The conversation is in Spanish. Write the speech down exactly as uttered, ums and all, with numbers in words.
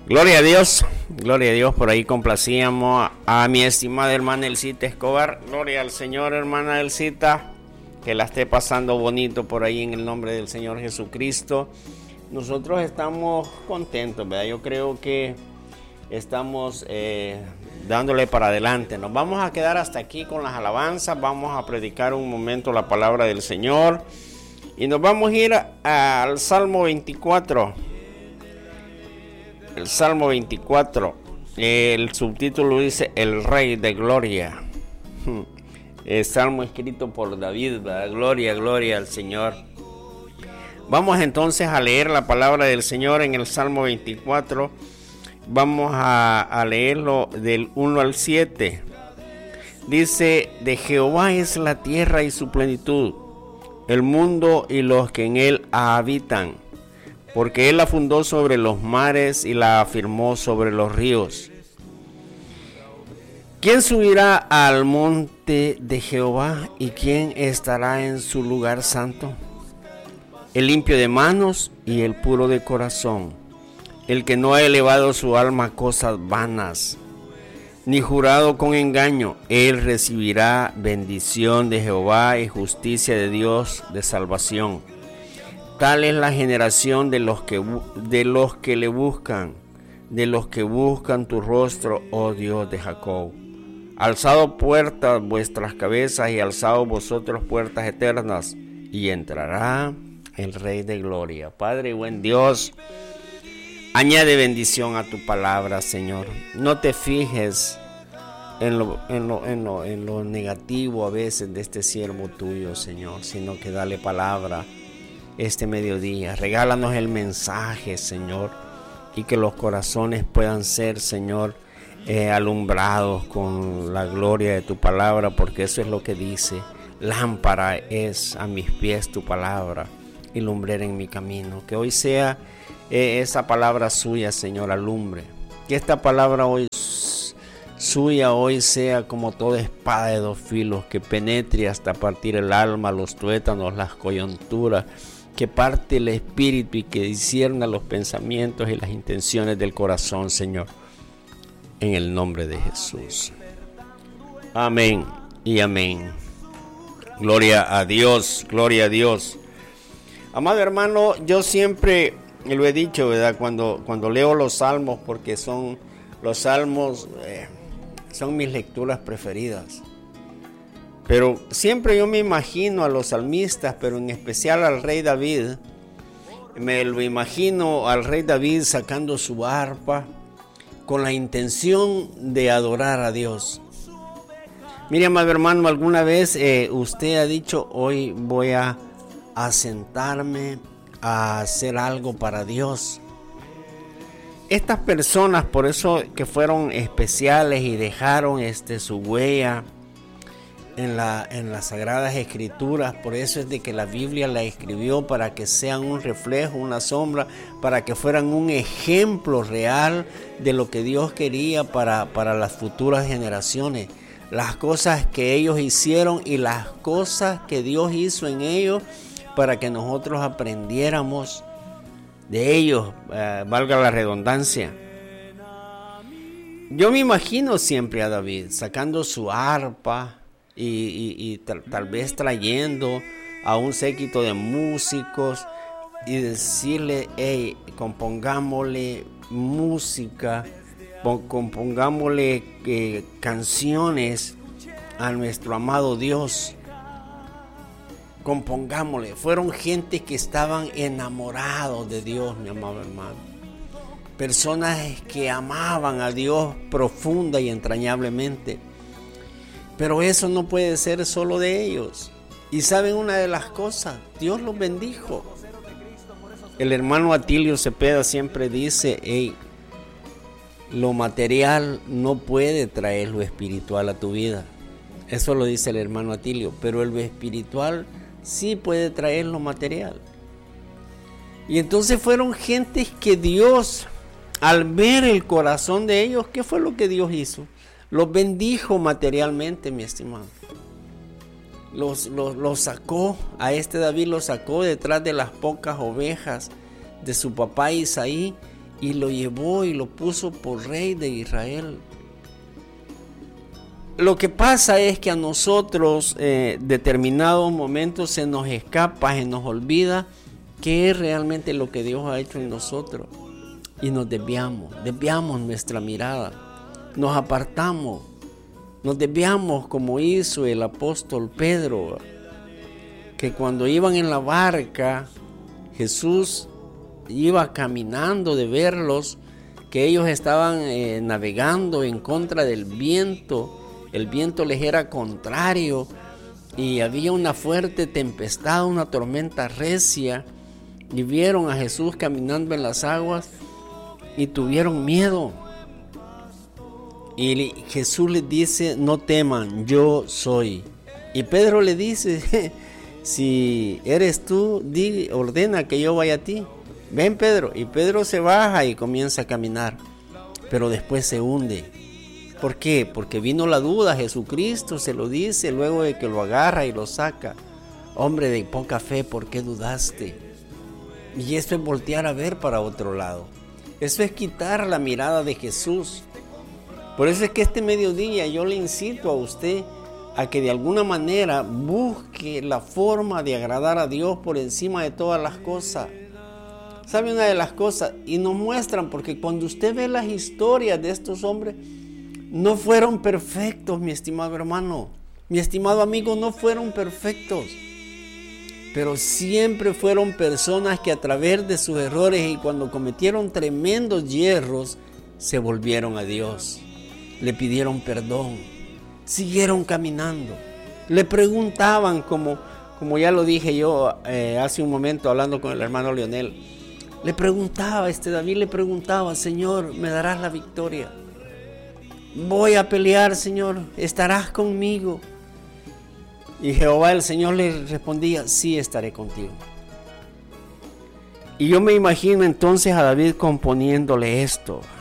Gloria a Dios, gloria a Dios. Por ahí complacíamos a, a mi estimada hermana Elcita Escobar. Gloria al Señor, hermana Elcita, que la esté pasando bonito por ahí en el nombre del Señor Jesucristo. Nosotros estamos contentos, ¿verdad? Yo creo que estamos eh, dándole para adelante. Nos vamos a quedar hasta aquí con las alabanzas. Vamos a predicar un momento la palabra del Señor y nos vamos a ir a, a, al Salmo veinticuatro. El Salmo veinticuatro, el subtítulo dice El Rey de Gloria. El salmo escrito por David, ¿verdad? Gloria, gloria al Señor. Vamos entonces a leer la palabra del Señor en el Salmo veinticuatro. Vamos a, a leerlo del uno al siete. Dice: de Jehová es la tierra y su plenitud, el mundo y los que en él habitan. Porque él la fundó sobre los mares y la afirmó sobre los ríos. ¿Quién subirá al monte de Jehová y quién estará en su lugar santo? El limpio de manos y el puro de corazón, el que no ha elevado su alma a cosas vanas, ni jurado con engaño. Él recibirá bendición de Jehová y justicia de Dios de salvación. Tal es la generación de los que de los que le buscan, de los que buscan tu rostro, oh Dios de Jacob. Alzado puertas vuestras cabezas y alzado vosotros puertas eternas, y entrará el Rey de Gloria. Padre buen Dios, añade bendición a tu palabra, Señor. No te fijes en lo, en lo, en lo, en lo negativo a veces de este siervo tuyo, Señor, sino que dale palabra este mediodía. Regálanos el mensaje, Señor, y que los corazones puedan ser, Señor, eh, alumbrados con la gloria de tu palabra, porque eso es lo que dice: lámpara es a mis pies tu palabra y lumbrera en mi camino. Que hoy sea eh, esa palabra suya, Señor, alumbre. Que esta palabra hoy suya hoy sea como toda espada de dos filos, que penetre hasta partir el alma, los tuétanos, las coyunturas, que parte el espíritu y que discierna los pensamientos y las intenciones del corazón, Señor, en el nombre de Jesús. Amén y amén. Gloria a Dios, gloria a Dios. Amado hermano, yo siempre lo he dicho, ¿verdad? Cuando, cuando leo los salmos, porque son los salmos, eh, son mis lecturas preferidas. Pero siempre yo me imagino a los salmistas, pero en especial al rey David. Me lo imagino al rey David sacando su arpa con la intención de adorar a Dios. Mire, amado hermano, alguna vez eh, usted ha dicho: hoy voy a, a sentarme a hacer algo para Dios. Estas personas, por eso que fueron especiales y dejaron este, su huella En, la, en las Sagradas Escrituras, por eso es de que la Biblia la escribió, para que sean un reflejo, una sombra, para que fueran un ejemplo real de lo que Dios quería para, para las futuras generaciones. Las cosas que ellos hicieron y las cosas que Dios hizo en ellos, para que nosotros aprendiéramos de ellos, eh, valga la redundancia. Yo me imagino siempre a David sacando su arpa, Y, y, y tal, tal vez trayendo a un séquito de músicos y decirle: hey, compongámosle música, compongámosle eh, canciones a nuestro amado Dios. Compongámosle. Fueron gente que estaban enamorados de Dios, mi amado hermano. Personas que amaban a Dios profunda y entrañablemente. Pero eso no puede ser solo de ellos. Y saben una de las cosas, Dios los bendijo. El hermano Atilio Cepeda siempre dice: hey, lo material no puede traer lo espiritual a tu vida. Eso lo dice el hermano Atilio. Pero lo espiritual sí puede traer lo material. Y entonces fueron gentes que Dios, al ver el corazón de ellos, ¿qué fue lo que Dios hizo? Los bendijo materialmente, mi estimado. Los, los, los sacó, a este David lo sacó detrás de las pocas ovejas de su papá Isaí, y lo llevó y lo puso por rey de Israel. Lo que pasa es que a nosotros eh, determinados momentos se nos escapa, se nos olvida qué es realmente lo que Dios ha hecho en nosotros. Y nos desviamos, desviamos nuestra mirada, nos apartamos, nos desviamos como hizo el apóstol Pedro, que cuando iban en la barca, Jesús iba caminando de verlos, que ellos estaban eh, navegando en contra del viento. El viento les era contrario y había una fuerte tempestad, una tormenta recia, y vieron a Jesús caminando en las aguas y tuvieron miedo. Y Jesús les dice: no teman, yo soy. Y Pedro le dice: si eres tú, di, ordena que yo vaya a ti. Ven, Pedro. Y Pedro se baja y comienza a caminar, pero después se hunde. ¿Por qué? Porque vino la duda. Jesucristo se lo dice luego de que lo agarra y lo saca: hombre de poca fe, ¿por qué dudaste? Y esto es voltear a ver para otro lado. Eso es quitar la mirada de Jesús. Por eso es que este mediodía yo le incito a usted a que de alguna manera busque la forma de agradar a Dios por encima de todas las cosas. ¿Sabe una de las cosas? Y nos muestran, porque cuando usted ve las historias de estos hombres, no fueron perfectos, mi estimado hermano, mi estimado amigo, no fueron perfectos, pero siempre fueron personas que a través de sus errores y cuando cometieron tremendos yerros, se volvieron a Dios, le pidieron perdón, siguieron caminando, le preguntaban, como, como ya lo dije yo eh, hace un momento hablando con el hermano Leonel, le preguntaba, este David le preguntaba: Señor, ¿me darás la victoria? Voy a pelear, Señor, ¿estarás conmigo? Y Jehová el Señor le respondía: sí, estaré contigo. Y yo me imagino entonces a David componiéndole esto: